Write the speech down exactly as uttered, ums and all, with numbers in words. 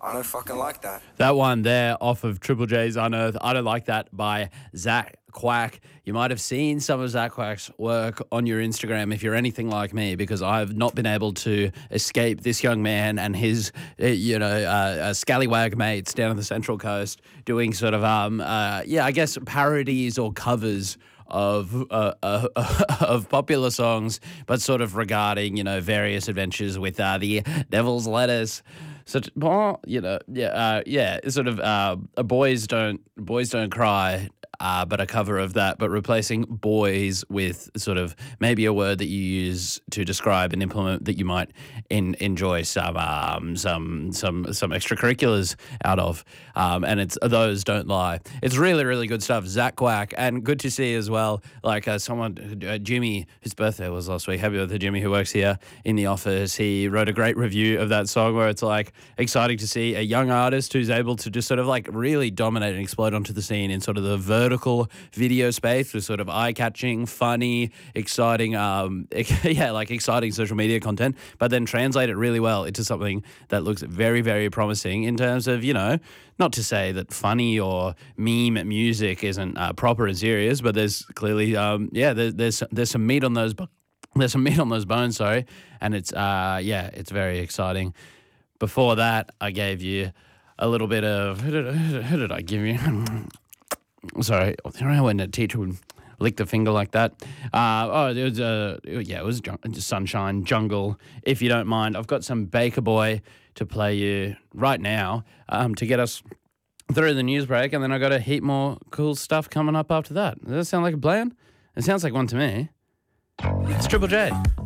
I don't fucking like that. That one there off of Triple J's Unearth, I Don't Like That by Zach Quack. You might have seen some of Zach Quack's work on your Instagram if you're anything like me, because I've not been able to escape this young man and his, uh, you know, uh, uh, scallywag mates down on the Central Coast doing sort of, um, uh, yeah, I guess parodies or covers of uh, uh, of popular songs, but sort of regarding, you know, various adventures with uh, the Devil's Lettuce. So, well, you know, yeah, uh, yeah, sort of uh, boys don't boys don't cry, uh, but a cover of that, but replacing boys with sort of maybe a word that you use to describe an implement that you might in, enjoy some um, some some some extracurriculars out of, um, and it's those don't lie. It's really really good stuff, Zach Quack, and good to see as well. Like uh, someone, uh, Jimmy, whose birthday was last week. Happy birthday, Jimmy, who works here in the office. He wrote a great review of that song where it's like exciting to see a young artist who's able to just sort of like really dominate and explode onto the scene in sort of the vertical video space with sort of eye-catching, funny, exciting, um, yeah, like exciting social media content, but then translate it really well into something that looks very, very promising in terms of, you know, not to say that funny or meme music isn't uh, proper and serious, but there's clearly, um, yeah, there, there's there's some meat on those, bu- there's some meat on those bones, sorry, and it's, uh, yeah, it's very exciting. Before that, I gave you a little bit of, who did, who did, who did I give you? Sorry, remember when the teacher would lick the finger like that? Uh, oh, it was, uh, yeah, it was Sunshine Jungle, if you don't mind. I've got some Baker Boy to play you right now um, to get us through the news break, and then I got a heap more cool stuff coming up after that. Does that sound like a plan? It sounds like one to me. It's Triple J